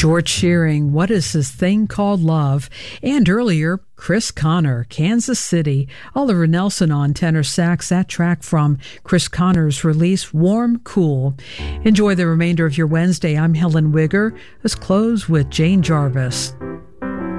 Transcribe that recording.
George Shearing, What Is This Thing Called Love? And earlier, Chris Connor, Kansas City. Oliver Nelson on tenor sax, that track from Chris Connor's release, Warm Cool. Enjoy the remainder of your Wednesday. I'm Helen Wigger. Let's close with Jane Jarvis.